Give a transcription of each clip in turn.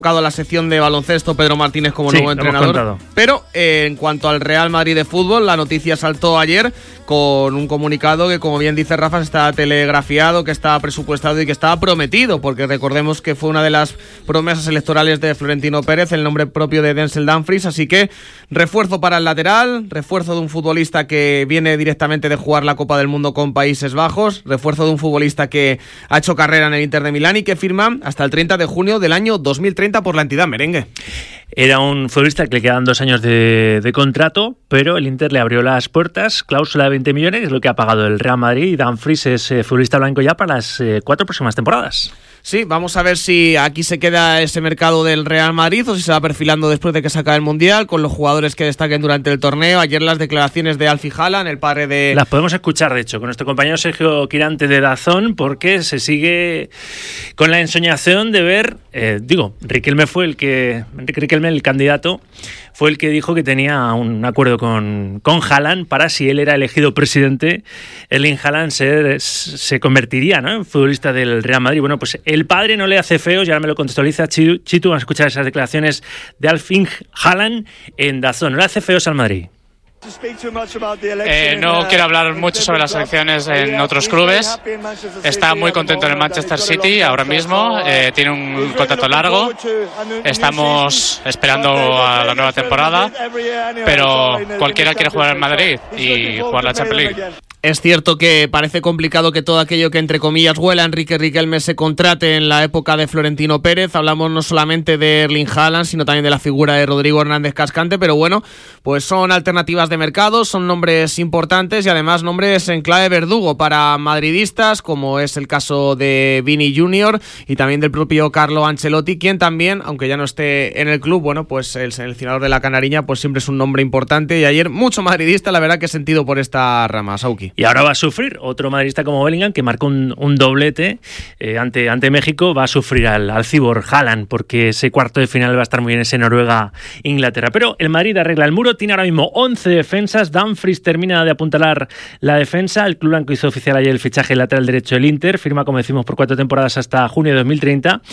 A la sección de baloncesto Pedro Martínez como nuevo entrenador, pero en cuanto al Real Madrid de fútbol, la noticia saltó ayer con un comunicado que, como bien dice Rafa, está telegrafiado, que está presupuestado y que está prometido, porque recordemos que fue una de las promesas electorales de Florentino Pérez, el nombre propio de Denzel Dumfries, así que refuerzo para el lateral, refuerzo de un futbolista que viene directamente de jugar la Copa del Mundo con Países Bajos, refuerzo de un futbolista que ha hecho carrera en el Inter de Milán y que firma hasta el 30 de junio del año 2030 por la entidad merengue. Era un futbolista que le quedan 2 años de contrato, pero el Inter le abrió las puertas, cláusula de 20 millones, es lo que ha pagado el Real Madrid, y Dumfries es futbolista blanco ya para las 4 próximas temporadas. Sí, vamos a ver si aquí se queda ese mercado del Real Madrid o si se va perfilando después de que se acabe el Mundial, con los jugadores que destaquen durante el torneo. Ayer las declaraciones de Alfie Haaland, el padre de... Las podemos escuchar, de hecho, con nuestro compañero Sergio Quirante de DAZN, porque se sigue con la ensoñación de ver... Riquelme, el candidato, fue el que dijo que tenía un acuerdo con Haaland para, si él era elegido presidente, Erling Haaland se convertiría, ¿no?, en futbolista del Real Madrid. Bueno, pues el padre no le hace feos, y ahora me lo contextualiza Chitu. Vamos a escuchar esas declaraciones de Erling Haaland en DAZN. ¿No le hace feos al Madrid? No quiero hablar mucho sobre las elecciones en otros clubes. Está muy contento en el Manchester City ahora mismo. Tiene un contrato largo. Estamos esperando a la nueva temporada, pero cualquiera quiere jugar en Madrid y jugar la Champions League. Es cierto que parece complicado que todo aquello que, entre comillas, huela a Enrique Riquelme se contrate en la época de Florentino Pérez. Hablamos no solamente de Erling Haaland, sino también de la figura de Rodrigo Hernández Cascante, pero bueno, pues son alternativas de mercado, son nombres importantes y además nombres en clave verdugo para madridistas, como es el caso de Vini Junior y también del propio Carlo Ancelotti, quien también, aunque ya no esté en el club, bueno, pues el seleccionador de la Canariña, pues siempre es un nombre importante, y ayer mucho madridista, la verdad, que he sentido por esta rama, Sauki. Y ahora va a sufrir otro madridista como Bellingham, que marcó un doblete ante México. Va a sufrir al Cyborg Haaland, porque ese cuarto de final va a estar muy bien, ese Noruega-Inglaterra. Pero el Madrid arregla el muro, tiene ahora mismo 11 defensas. Dumfries termina de apuntalar la defensa. El club blanco hizo oficial ayer el fichaje lateral derecho del Inter, firma, como decimos, por 4 temporadas hasta junio de 2030.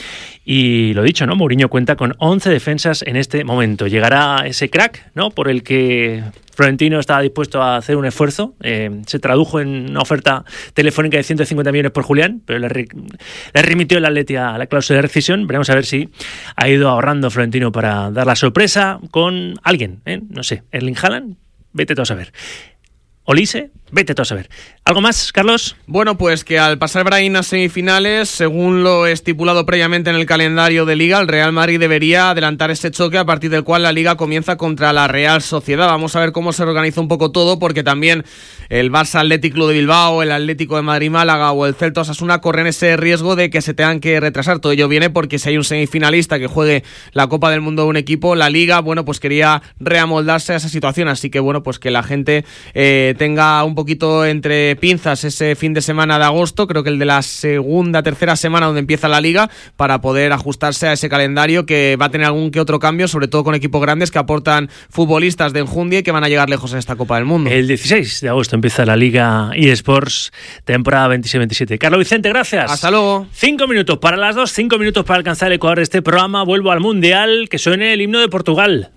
Y lo dicho, ¿no?, Mourinho cuenta con 11 defensas en este momento. Llegará ese crack, ¿no?, por el que Florentino estaba dispuesto a hacer un esfuerzo. Se tradujo en una oferta telefónica de 150 millones por Julián, pero le remitió el Atleti a la cláusula de rescisión. Veremos a ver si ha ido ahorrando Florentino para dar la sorpresa con alguien, no sé, Erling Haaland, vete tú a saber. Olise, vete tú a saber. ¿Algo más, Carlos? Bueno, pues que al pasar Brahim a semifinales, según lo estipulado previamente en el calendario de Liga, el Real Madrid debería adelantar ese choque a partir del cual la Liga comienza contra la Real Sociedad. Vamos a ver cómo se organiza un poco todo, porque también el Barça Athletic Club de Bilbao, el Atlético de Madrid Málaga o el Celta Osasuna corren ese riesgo de que se tengan que retrasar. Todo ello viene porque si hay un semifinalista que juegue la Copa del Mundo de un equipo, la Liga, bueno, pues quería reamoldarse a esa situación. Así que bueno, pues que la gente tenga un poquito entre pinzas ese fin de semana de agosto, creo que el de la tercera semana donde empieza la Liga, para poder ajustarse a ese calendario que va a tener algún que otro cambio, sobre todo con equipos grandes que aportan futbolistas de enjundia y que van a llegar lejos en esta Copa del Mundo. El 16 de agosto empieza la Liga eSports, temporada 26-27. Carlos Vicente, gracias. Hasta luego. 5 minutos para las 2, 5 minutos para alcanzar el Ecuador de este programa. Vuelvo al Mundial, que suene el himno de Portugal.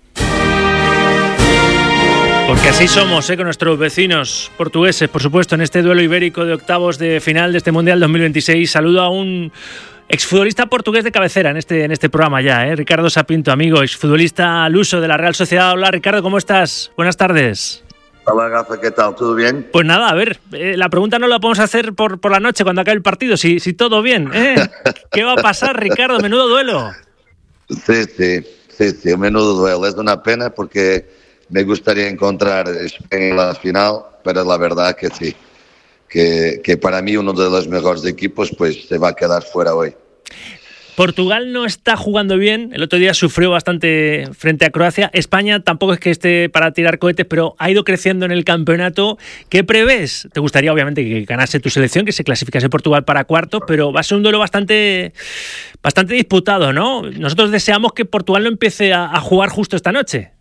Porque así somos, con nuestros vecinos portugueses, por supuesto, en este duelo ibérico de octavos de final de este Mundial 2026. Saludo a un exfutbolista portugués de cabecera en este programa ya, Ricardo Sapinto, amigo, exfutbolista al uso de la Real Sociedad. Hola, Ricardo, ¿cómo estás? Buenas tardes. Hola, Rafa, ¿qué tal? ¿Todo bien? Pues nada, a ver, la pregunta no la podemos hacer por la noche cuando acabe el partido, si todo bien, ¿Qué va a pasar, Ricardo? Menudo duelo. Sí, menudo duelo. Es una pena porque me gustaría encontrar España en la final, pero la verdad que sí, que para mí uno de los mejores equipos pues se va a quedar fuera hoy. Portugal no está jugando bien, el otro día sufrió bastante frente a Croacia. España tampoco es que esté para tirar cohetes, pero ha ido creciendo en el campeonato. ¿Qué prevés? Te gustaría obviamente que ganase tu selección, que se clasificase Portugal para cuartos, pero va a ser un duelo bastante disputado, ¿no? Nosotros deseamos que Portugal no empiece a jugar justo esta noche.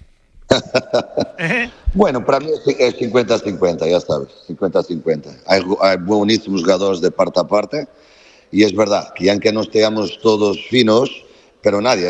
Bueno, para mí es 50-50, ya sabes, 50-50. Hay buenísimos jugadores de parte a parte y es verdad que aunque no estemos todos finos, pero nadie.